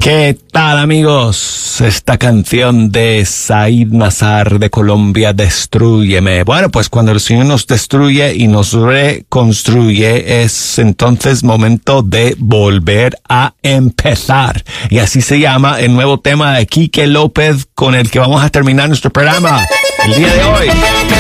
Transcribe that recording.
¿Qué tal, amigos? Esta canción de Said Nazar de Colombia, Destrúyeme. Bueno, pues cuando el Señor nos destruye y nos reconstruye, es entonces momento de volver a empezar. Y así se llama el nuevo tema de Quique López con el que vamos a terminar nuestro programa el día de hoy.